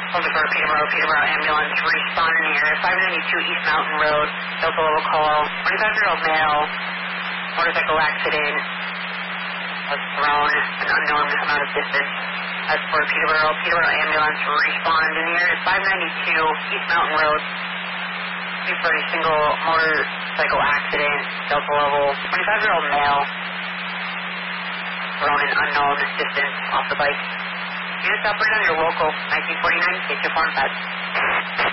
Hold it for Peterborough ambulance, respond in the area, 592 East Mountain Road, local level call, 25-year-old male, motorcycle accident, was thrown an unknown amount of distance. As for Peterborough ambulance, respond in the area, 592 East Mountain Road, for a single motorcycle accident, Delta level, 25-year-old male, thrown an unknown distance off the bike. Units operate under local 1949, state 245.